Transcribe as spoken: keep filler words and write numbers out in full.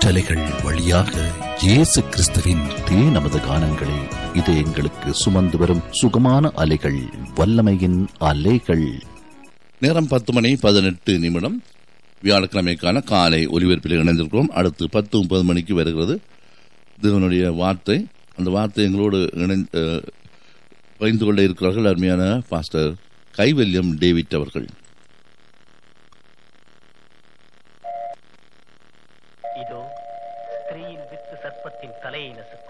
காற்றலைகள் வழியாக இயேசு கிறிஸ்துவின் தே நமது கானங்களை இது எங்களுக்கு சுமந்து வரும் சுகமான அலைகள், வல்லமையின் அலைகள். நேரம் பத்து மணி பதினெட்டு நிமிடம். வியாழக்கிழமைக்கான காலை ஒலிபரப்பில் இணைந்திருக்கிறோம். அடுத்து பத்து முப்பது மணிக்கு வருகிறது தேவனுடைய வார்த்தை. அந்த வார்த்தை எங்களோடு இணைந்து பகிர்ந்து கொள்ள இருக்கிறார்கள் அருமையான பாஸ்டர் கைவல்யம் டேவிட் அவர்கள். இதோ ஸ்திரீயின் வித்து சர்ப்பத்தின் தலையை நசுக்கும்.